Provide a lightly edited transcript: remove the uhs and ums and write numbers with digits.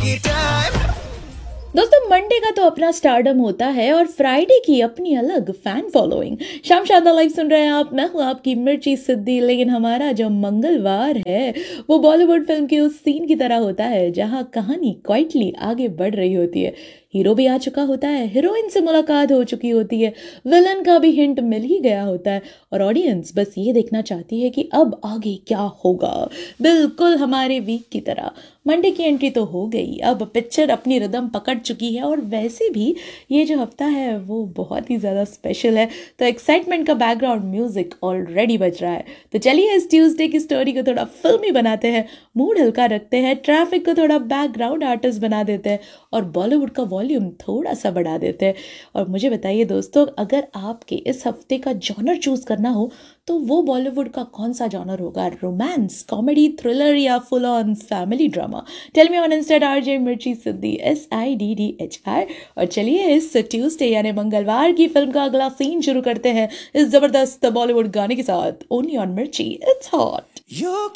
दोस्तों मंडे का तो अपना स्टारडम होता है और फ्राइडे की अपनी अलग फैन फॉलोइंग। शाम शादा लाइव सुन रहे हैं आप, मैं हूँ आपकी मिर्ची सिद्धि। लेकिन हमारा जो मंगलवार है वो बॉलीवुड फिल्म के उस सीन की तरह होता है जहाँ कहानी क्वाइटली आगे बढ़ रही होती है। हीरो भी आ चुका होता है, हीरोइन से मुलाकात हो चुकी होती है, विलन का भी हिंट मिल ही गया होता है और ऑडियंस बस ये देखना चाहती है कि अब आगे क्या होगा। बिल्कुल हमारे वीक की तरह मंडे की एंट्री तो हो गई, अब पिक्चर अपनी रिदम पकड़ चुकी है और वैसे भी ये जो हफ्ता है वो बहुत ही ज़्यादा स्पेशल है। तो एक्साइटमेंट का बैकग्राउंड म्यूजिक ऑलरेडी बज रहा है। तो चलिए इस ट्यूसडे की स्टोरी को थोड़ा फिल्मी बनाते हैं, मूड हल्का रखते हैं, ट्रैफिक को थोड़ा बैकग्राउंड आर्टिस्ट बना देते हैं और बॉलीवुड का वॉल्यूम थोड़ा सा बढ़ा देते हैं। और मुझे बताइए दोस्तों, अगर आपके इस हफ्ते का जॉनर चूज करना हो तो वो बॉलीवुड का कौन सा जॉनर होगा? रोमांस, कॉमेडी, थ्रिलर या full on family drama? Tell me on Insta RJ मिर्ची सिद्धि SIDDHI। और चलिए इस ट्यूसडे यानी मंगलवार की फिल्म का अगला सीन शुरू करते हैं इस जबरदस्त बॉलीवुड गाने के साथ। ओनली ऑन मिर्ची, इट्स हॉट।